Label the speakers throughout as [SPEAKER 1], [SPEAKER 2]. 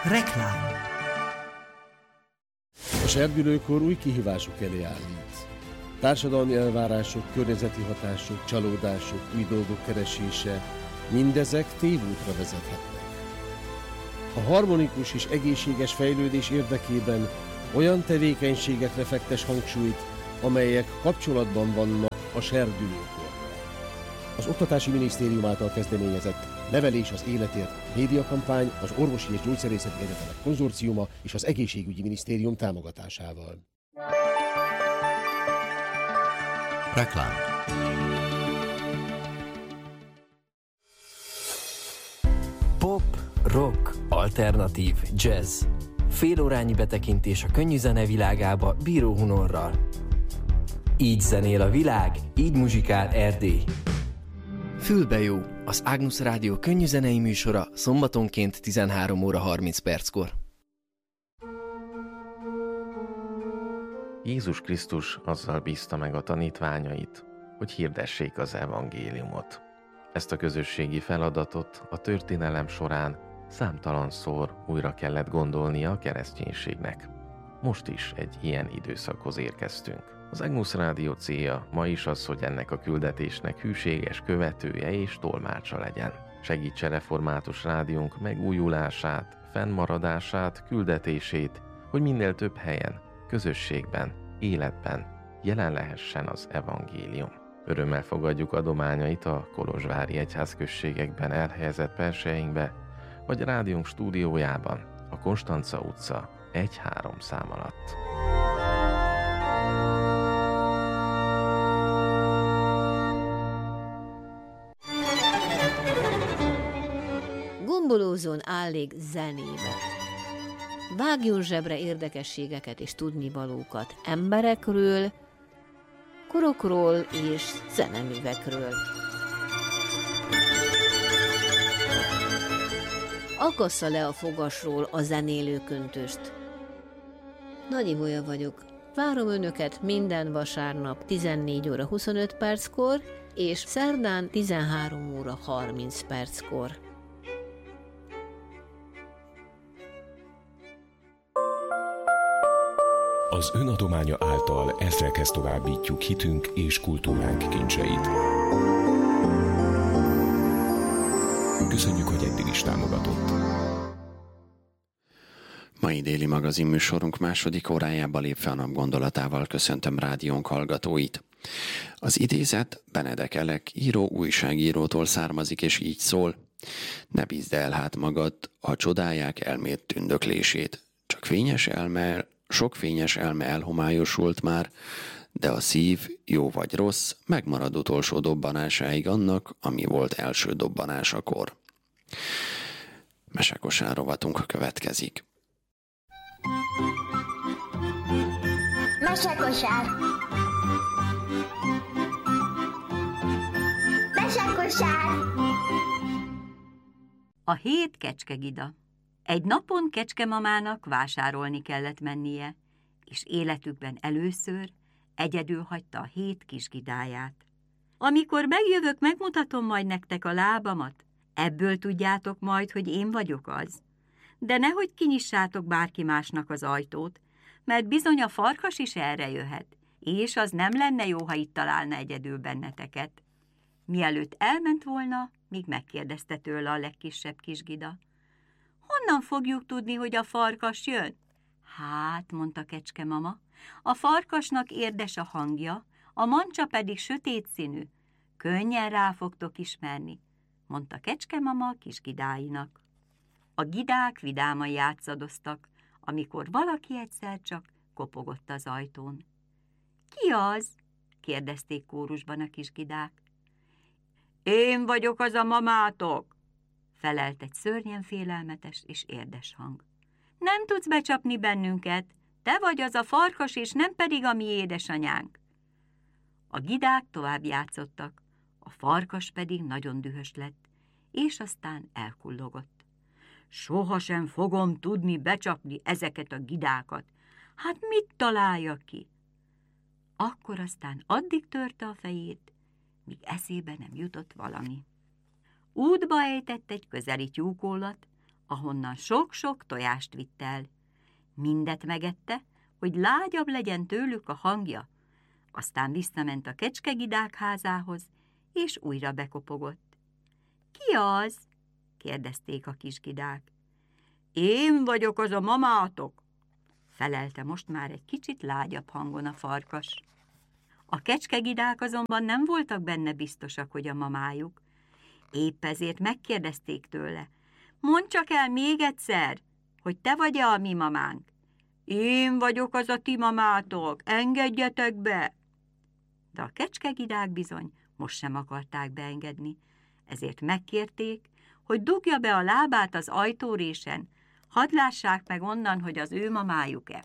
[SPEAKER 1] Reklám.
[SPEAKER 2] A serdülőkor új kihívások elé állít. Társadalmi elvárások, környezeti hatások, csalódások, új dolgok keresése, mindezek tévútra vezethetnek. A harmonikus és egészséges fejlődés érdekében olyan tevékenységekre fektes hangsúlyt, amelyek kapcsolatban vannak a serdülőkorral. Az Oktatási Minisztérium által kezdeményezett Nevelés az életért médiakampány az Orvosi és Gyógyszerészeti Egyetemek Konzorciuma és az Egészségügyi Minisztérium támogatásával.
[SPEAKER 1] Reklám.
[SPEAKER 3] Pop, rock, alternatív, jazz. Félórányi betekintés a könnyű zene világába Bíró Hunorral. Így zenél a világ, így muzsikál Erdély. Fülbe jó, az Ágnusz Rádió könnyű zenei műsora szombatonként 13 óra 30 perckor.
[SPEAKER 4] Jézus Krisztus azzal bízta meg a tanítványait, hogy hirdessék az evangéliumot. Ezt a közösségi feladatot a történelem során számtalanszor újra kellett gondolnia a kereszténységnek. Most is egy ilyen időszakhoz érkeztünk. Az Ágnusz Rádió célja ma is az, hogy ennek a küldetésnek hűséges követője és tolmácsa legyen. Segítse református rádiónk megújulását, fennmaradását, küldetését, hogy minél több helyen, közösségben, életben jelen lehessen az evangélium. Örömmel fogadjuk adományait a kolozsvári egyházközségekben elhelyezett perseinkbe, vagy a rádiónk stúdiójában, a Konstanca utca 1-3 szám alatt.
[SPEAKER 5] Gombolózzon állék zenébe. Vágjon zsebre érdekességeket és tudnivalókat emberekről, korokról és zeneművekről. Akassza le a fogasról a zenélő köntöst. Nagy Ibolya vagyok. Várom önöket minden vasárnap 14 óra 25 perckor, és szerdán 13 óra 30 perckor.
[SPEAKER 6] Az önadománya által ezrekhez továbbítjuk hitünk és kultúránk kincseit. Köszönjük, hogy eddig is támogatott.
[SPEAKER 7] Mai déli magazin műsorunk második órájába lépve a nap gondolatával köszöntöm rádiónk hallgatóit. Az idézet Benedek Elek író újságírótól származik, és így szól: ne bízd el hát magad, ha csodálják elmét tündöklését. Csak sok fényes elme elhomályosult már, de a szív, jó vagy rossz, megmarad utolsó dobbanásáig annak, ami volt első dobbanásakor. Mesekosár rovatunk következik.
[SPEAKER 8] Mesekosár. Mesekosár.
[SPEAKER 9] A 7 kecskegida. Egy napon kecskemamának vásárolni kellett mennie, és életükben először egyedül hagyta a 7 kisgidáját. Amikor megjövök, megmutatom majd nektek a lábamat. Ebből tudjátok majd, hogy én vagyok az. De nehogy kinyissátok bárki másnak az ajtót, mert bizony a farkas is erre jöhet, és az nem lenne jó, ha itt találna egyedül benneteket. Mielőtt elment volna, még megkérdezte tőle a legkisebb kisgida: honnan fogjuk tudni, hogy a farkas jön? Hát, mondta kecskemama, a farkasnak érdes a hangja, a mancsa pedig sötét színű. Könnyen rá fogtok ismerni, mondta kecskemama a kisgidáinak. A gidák vidáman játszadoztak, amikor valaki egyszer csak kopogott az ajtón. Ki az? kérdezték kórusban a kisgidák. Én vagyok az a mamátok, felelt egy szörnyen félelmetes és érdes hang. Nem tudsz becsapni bennünket, te vagy az a farkas, és nem pedig a mi édesanyánk. A gidák tovább játszottak, a farkas pedig nagyon dühös lett, és aztán elkullogott. Sohasem fogom tudni becsapni ezeket a gidákat, hát mit találja ki? Akkor aztán addig törte a fejét, míg eszébe nem jutott valami. Útba ejtett egy közeli tyúkollat, ahonnan sok-sok tojást vitt el. Mindet megette, hogy lágyabb legyen tőlük a hangja. Aztán visszament a kecskegidák házához, és újra bekopogott. Ki az? kérdezték a kisgidák. Én vagyok az a mamátok, felelte most már egy kicsit lágyabb hangon a farkas. A kecskegidák azonban nem voltak benne biztosak, hogy a mamájuk. Épp ezért megkérdezték tőle. Mondd csak el még egyszer, hogy te vagy-e a mi mamánk. Én vagyok az a ti mamátok, engedjetek be! De a kecskegidák bizony most sem akarták beengedni, ezért megkérték, hogy dugja be a lábát az ajtórésen, hadd lássák meg onnan, hogy az ő mamájuk-e.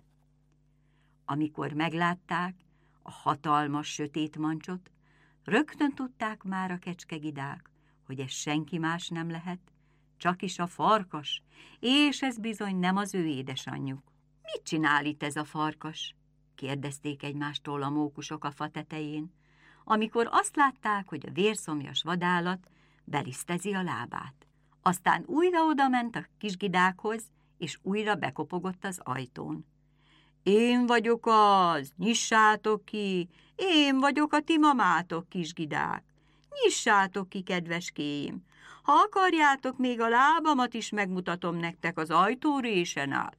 [SPEAKER 9] Amikor meglátták a hatalmas sötét mancsot, rögtön tudták már a kecskegidák, hogy ez senki más nem lehet, csak is a farkas, és ez bizony nem az ő édesanyjuk. Mit csinál itt ez a farkas? kérdezték egymástól a mókusok a fa tetején, amikor azt látták, hogy a vérszomjas vadállat belisztezi a lábát. Aztán újra odament a kisgidákhoz, és újra bekopogott az ajtón. Én vagyok az, nyissátok ki, én vagyok a ti mamátok, kisgidák. Nyissátok ki, kedveskéim, ha akarjátok, még a lábamat is megmutatom nektek az ajtórésen át,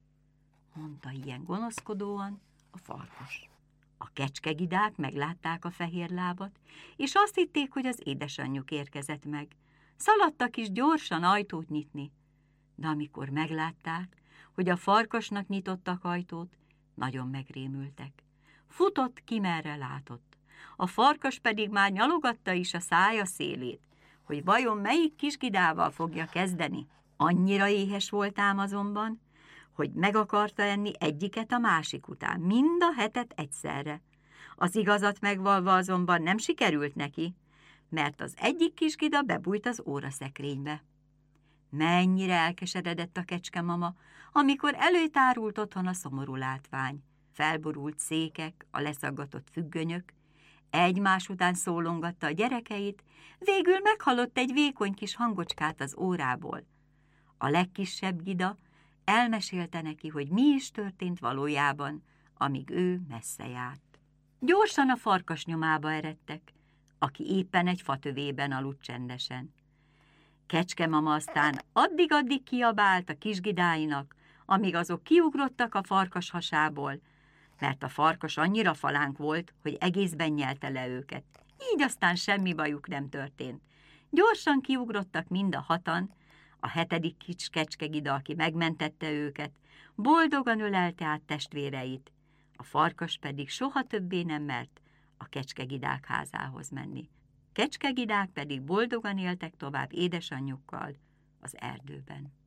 [SPEAKER 9] mondta ilyen gonoszkodóan a farkas. A kecskegidák meglátták a fehér lábat, és azt hitték, hogy az édesanyjuk érkezett meg. Szaladtak is gyorsan ajtót nyitni, de amikor meglátták, hogy a farkasnak nyitottak ajtót, nagyon megrémültek. Futott ki, merre látott. A farkas pedig már nyalogatta is a szája szélét, hogy vajon melyik kisgidával fogja kezdeni. Annyira éhes volt ám azonban, hogy meg akarta enni egyiket a másik után, mind a hetet egyszerre. Az igazat megvalva azonban nem sikerült neki, mert az egyik kisgida bebújt az óraszekrénybe. Mennyire elkeseredett a kecskemama, amikor előtárult otthon a szomorú látvány. Felborult székek, a leszaggatott függönyök, egymás után szólongatta a gyerekeit, végül meghallott egy vékony kis hangocskát az órából. A legkisebb gida elmesélte neki, hogy mi is történt valójában, amíg ő messze járt. Gyorsan a farkas nyomába eredtek, aki éppen egy fatövében aludt csendesen. Kecskemama aztán addig-addig kiabált a kisgidáinak, amíg azok kiugrottak a farkas hasából, mert a farkas annyira falánk volt, hogy egészben nyelte le őket. Így aztán semmi bajuk nem történt. Gyorsan kiugrottak mind a hatan, a 7. kis kecskegida, aki megmentette őket, boldogan ölelte át testvéreit, a farkas pedig soha többé nem mert a kecskegidák házához menni. Kecskegidák pedig boldogan éltek tovább édesanyjukkal az erdőben.